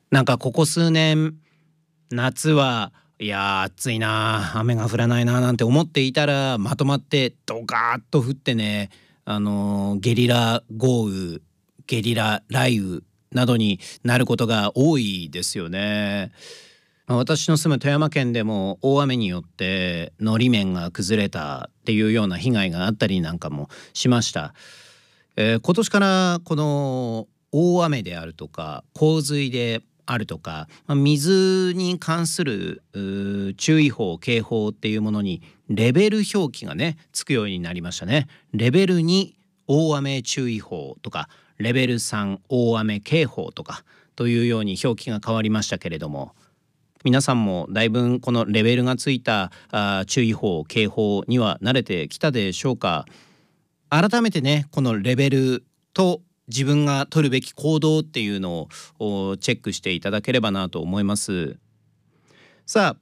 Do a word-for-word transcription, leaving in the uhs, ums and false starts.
なんかここ数年、夏はいや暑いな雨が降らないななんて思っていたら、まとまってドカーッと降ってね、あのゲリラ豪雨、ゲリラ雷雨などになることが多いですよね。まあ私の住む富山県でも大雨によってのり面が崩れたっていうような被害があったりなんかもしました。えー今年からこの大雨であるとか洪水であるとか、まあ、水に関するうー注意報警報っていうものにレベル表記がねつくようになりましたね。レベルに大雨注意報とかレベルさん大雨警報とかというように表記が変わりましたけれども、皆さんもだいぶこのレベルがついたあー注意報警報には慣れてきたでしょうか。改めてねこのレベルと自分が取るべき行動っていうのをおチェックしていただければなと思います。さあ